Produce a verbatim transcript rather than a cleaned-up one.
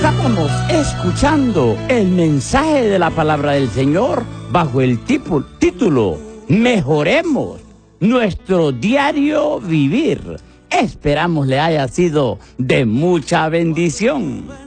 Estábamos escuchando el mensaje de la palabra del Señor bajo el tipo, título Mejoremos nuestro diario vivir. Esperamos le haya sido de mucha bendición.